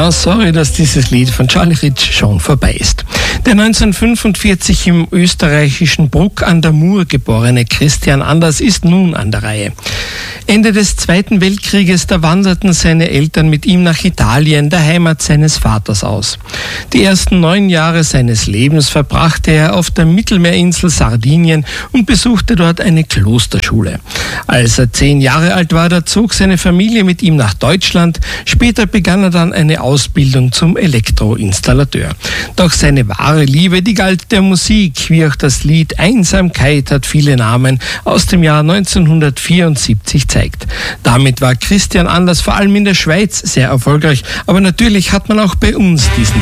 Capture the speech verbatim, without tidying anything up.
Ja, sorry, dass dieses Lied von Charlie Rich schon vorbei ist. Der neunzehnhundertfünfundvierzig im österreichischen Bruck an der Mur geborene Christian Anders ist nun an der Reihe. Ende des Zweiten Weltkrieges, da wanderten seine Eltern mit ihm nach Italien, der Heimat seines Vaters, aus. Die ersten neun Jahre seines Lebens verbrachte er auf der Mittelmeerinsel Sardinien und besuchte dort eine Klosterschule. Als er zehn Jahre alt war, da zog seine Familie mit ihm nach Deutschland. Später begann er dann eine Ausbildung zum Elektroinstallateur. Doch seine wahre Liebe, die galt der Musik, wie auch das Lied Einsamkeit hat viele Namen aus dem Jahr neunzehnhundertvierundsiebzig zeigt. Damit war Christian Anders vor allem in der Schweiz sehr erfolgreich, aber natürlich hat man auch bei uns diesen